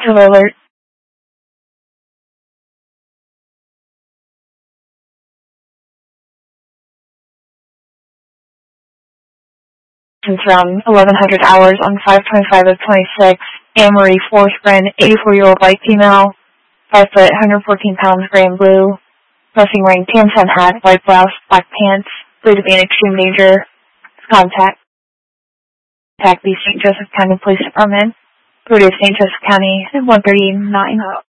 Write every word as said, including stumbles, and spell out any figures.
Silver alert. Since around eleven hundred hours on five twenty-five of twenty-six, Anne-Marie Forsgren, eighty-four-year-old white female, five foot, one hundred fourteen pounds, gray and blue, dressing wearing tan sun hat, white blouse, black pants, believed to be in extreme danger. Contact. Contact the Saint Joseph County Police Department. Fruit of Saint Joseph County, one thirty-nine.